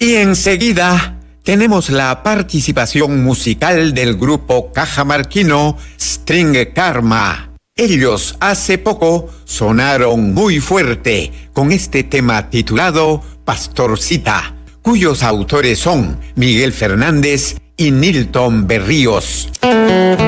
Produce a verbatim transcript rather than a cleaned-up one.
Y enseguida tenemos la participación musical del grupo cajamarquino String Karma. Ellos hace poco sonaron muy fuerte con este tema titulado Pastorcita, cuyos autores son Miguel Fernández y Nilton Berríos.